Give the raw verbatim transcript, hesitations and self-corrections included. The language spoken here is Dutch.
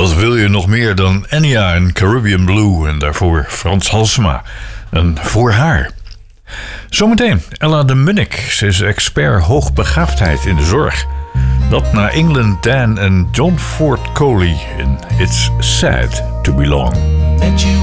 Wat wil je nog meer dan Enya en Caribbean Blue en daarvoor Frans Halsema. En Voor haar. Zometeen Ella de Munnik. Ze is expert hoogbegaafdheid in de zorg. Dat na England Dan en John Ford Coley in It's Sad to Belong. Met you